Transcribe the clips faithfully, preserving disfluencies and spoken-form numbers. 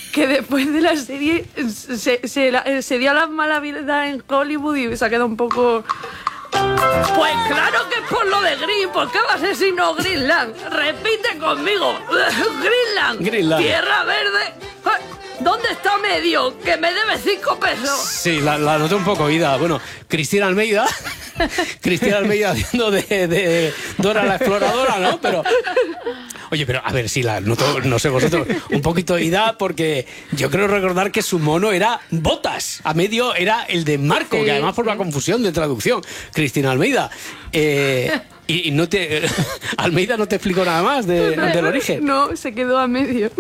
que después de la serie se, se, la, se dio la mala vida en Hollywood y se ha quedado un poco... Pues claro que es por lo de Green. ¿Por qué va a ser si no Greenland? Repite conmigo. Greenland. Greenland. Tierra verde. ¿Dónde está Medio? Que me debe cinco pesos. Sí, la, la noté un poco oída. Bueno, Cristina Almeida... Cristina Almeida haciendo de, de Dora la exploradora, ¿no? Pero... Oye, pero a ver, si la noto, no sé vosotros, un poquito oída, porque yo creo recordar que su mono era Botas. A Medio era el de Marco, sí, que además por la confusión de traducción. Cristina Almeida. Eh... Y, y no te... Almeida no te explicó nada más de, del origen. No, se quedó a Medio.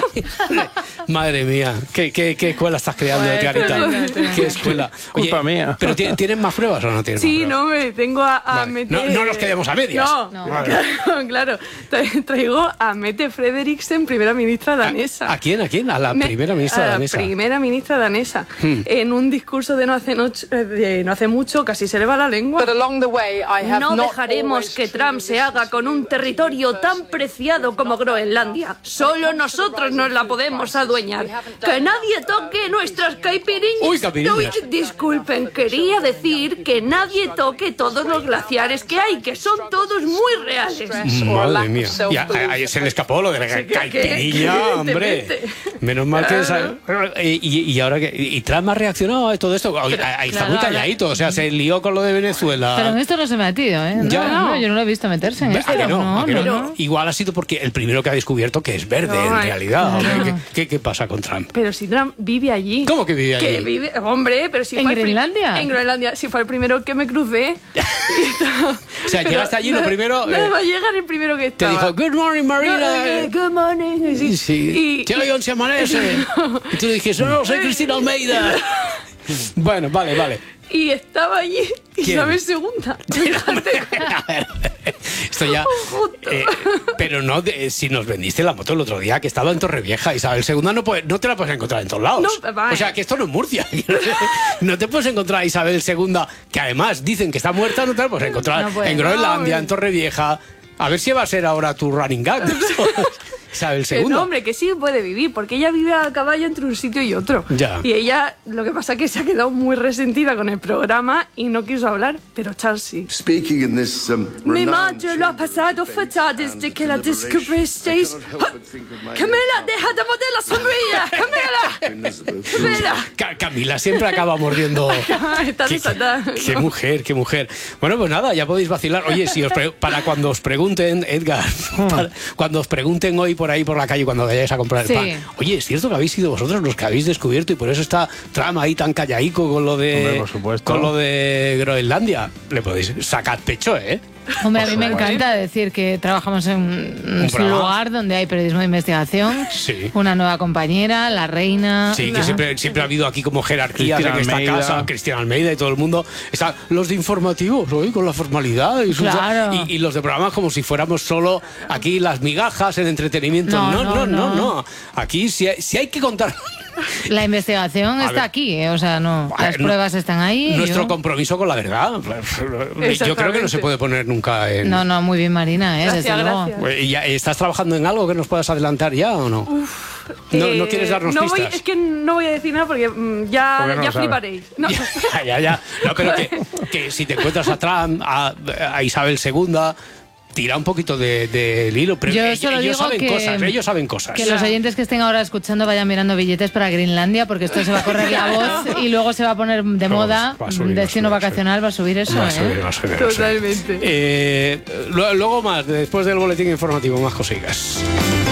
Madre mía, ¿qué, qué, qué escuela estás creando, bueno, Clarita? ¿Qué escuela? Oye, culpa mía. ¿Pero ¿tienes más pruebas o no tienes sí, más no, me tengo a, a vale. Mette... No, no nos quedemos a medias. No, no. Vale. Claro, claro. Traigo a Mette Frederiksen, primera ministra danesa. ¿A, a quién? ¿A quién? A la Me, primera ministra a la danesa. primera ministra danesa. Hmm. En un discurso de no hace, no, de no hace mucho, casi se le va la lengua. No dejaremos que Trump se haga con un territorio tan preciado como Groenlandia. Solo nosotros nos la podemos adueñar. Que nadie toque nuestras caipirinhas. Uy, caipirinhas. Disculpen, quería decir que nadie toque todos los glaciares que hay, que son todos muy reales. Madre mía. Ya, ahí se le escapó lo de la caipirinha, hombre. Menos mal que... Esa... Y, y ahora que... Y Trump ha reaccionado a todo esto. Ahí está claro, muy calladito. O sea, se lió con lo de Venezuela. Pero en esto no se me ha metido, ¿eh? No, ya, no, yo no lo he visto meterse en esto. ¿A que no? No, ¿A que no? no, no. Igual ha sido porque el primero que ha descubierto que es verde, no, en realidad. No. ¿Qué, qué, ¿Qué pasa con Trump? Pero si Trump vive allí. ¿Cómo que vive allí? Que vive, hombre, pero si ¿En fue Groenlandia? En Groenlandia. Si fue el primero que me crucé. O sea, llegaste allí, lo primero... No, eh, va a llegar el primero que estaba. Te dijo, good morning, Marina. No, good morning. Sí. sí. Y, Hoy se amanece. Y tú dijiste, no, soy Cristina Almeida. Bueno, vale, vale. Y estaba allí Isabel segunda. Fíjate. A ver, esto ya... Eh, pero no, de, si nos vendiste la moto el otro día, que estaba en Torrevieja, Isabel segunda no, puede, no te la puedes encontrar en todos lados. No, o sea, que esto no es Murcia. No te puedes encontrar a Isabel segunda, que además dicen que está muerta, no te la puedes encontrar no puede, en Groenlandia, no, en Torrevieja. A ver si va a ser ahora tu running gag. Isabel segunda. No, hombre, que sí puede vivir, porque ella vive a caballo entre un sitio y otro. Ya. Y ella, lo que pasa es que se ha quedado muy resentida con el programa y no quiso hablar, pero Charles sí. Speaking in this, um, Mi madre lo ha pasado fatal desde que la descubristeis. Camila, deja de morder la sombrilla. Camila. Camila. Camila siempre acaba mordiendo. Está desatada. Qué, qué mujer, qué mujer. Bueno, pues nada, ya podéis vacilar. Oye, si os pre- para cuando os pregunten, Edgar, para, cuando os pregunten hoy por ahí por la calle cuando vayáis a comprar el sí. pan. Oye, ¿es cierto que habéis sido vosotros los que habéis descubierto y por eso está Trump ahí tan callaico con lo de Hombre, con lo de Groenlandia? Le podéis sacar pecho, ¿eh? Hombre, a mí me encanta decir que trabajamos en un, un lugar donde hay periodismo de investigación, sí. Una nueva compañera, la reina... Sí, que siempre, siempre ha habido aquí como jerarquías en esta Almeida. casa, Cristina Almeida y todo el mundo. Están los de informativos hoy con la formalidad y, sus, claro. y, y los de programas como si fuéramos solo aquí las migajas, el entretenimiento. No, no, no, no. no, no. Aquí si hay, si hay que contar... La investigación está aquí, ¿eh? O sea, no, las ver, pruebas están ahí. Nuestro yo... compromiso con la verdad. Yo creo que no se puede poner nunca en... No, no, muy bien, Marina, ¿eh? Gracias, desde gracias. luego. ¿Y ya, ¿Estás trabajando en algo que nos puedas adelantar ya o no? Uf, no, eh, ¿No quieres darnos no pistas? Voy, es que no voy a decir nada porque mm, ya, porque no ya fliparéis. No. Ya, ya, ya. No, pero que, que si te encuentras a Trump, a, a Isabel segunda... Tira un poquito del de hilo, pero Yo ellos, solo ellos digo saben que, cosas, ellos saben cosas. Que los oyentes que estén ahora escuchando vayan mirando billetes para Greenlandia, porque esto se va a correr la voz y luego se va a poner de moda, va a subir, destino va a subir, vacacional, va a subir eso. Va a subir, ¿eh? va a subir, Totalmente. Eh, luego más, después del boletín informativo, más cositas.